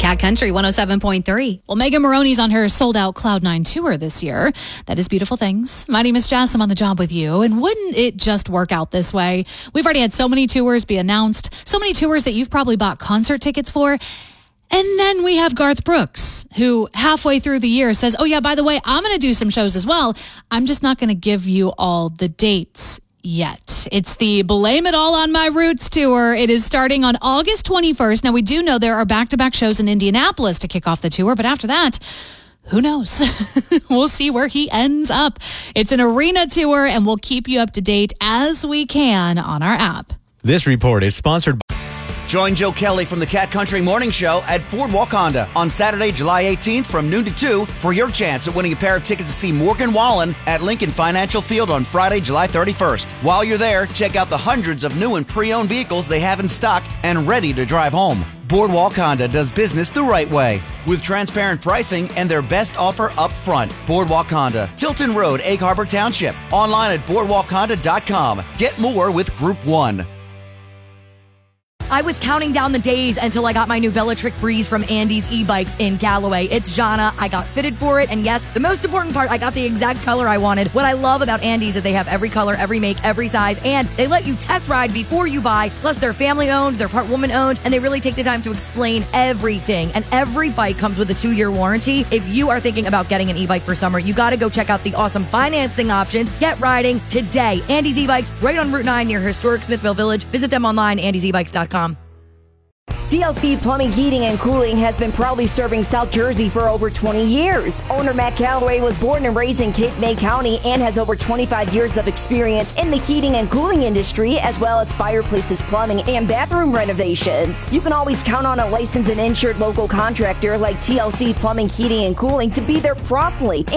Cat Country 107.3. Well, Megan Moroney's on her sold-out Cloud9 tour this year. That is Beautiful Things. My name is Jess. I'm on the job with you. And wouldn't it just work out this way? We've already had so many tours be announced, so many tours that you've probably bought concert tickets for. And then we have Garth Brooks, who halfway through the year says, oh, yeah, by the way, I'm going to do some shows as well. I'm just not going to give you all the dates yet. It's the Blame It All on My Roots tour. It is starting on August 21st. Now, we do know there are back-to-back shows in Indianapolis to kick off the tour, but after that, who knows? We'll see where he ends up. It's an arena tour, and we'll keep you up to date as we can on our app. This report is sponsored by... Join Joe Kelly from the Cat Country Morning Show at Boardwalk Honda on Saturday, July 18th from noon to 2 for your chance at winning a pair of tickets to see Morgan Wallen at Lincoln Financial Field on Friday, July 31st. While you're there, check out the hundreds of new and pre-owned vehicles they have in stock and ready to drive home. Boardwalk Honda does business the right way with transparent pricing and their best offer up front. Boardwalk Honda, Tilton Road, Egg Harbor Township. Online at boardwalkhonda.com. Get more with Group 1. I was counting down the days until I got my new Velotric Breeze from Andy's e-bikes in Galloway. It's Jana. I got fitted for it. And yes, the most important part, I got the exact color I wanted. What I love about Andy's is they have every color, every make, every size, and they let you test ride before you buy. Plus, they're family owned, they're part woman owned, and they really take the time to explain everything. And every bike comes with a 2-year warranty. If you are thinking about getting an e-bike for summer, you got to go check out the awesome financing options. Get riding today. Andy's e-bikes right on Route 9 near historic Smithville Village. Visit them online, andysebikes.com. TLC Plumbing, Heating, and Cooling has been proudly serving South Jersey for over 20 years. Owner Matt Calloway was born and raised in Cape May County and has over 25 years of experience in the heating and cooling industry, as well as fireplaces, plumbing, and bathroom renovations. You can always count on a licensed and insured local contractor like TLC Plumbing, Heating, and Cooling to be there promptly.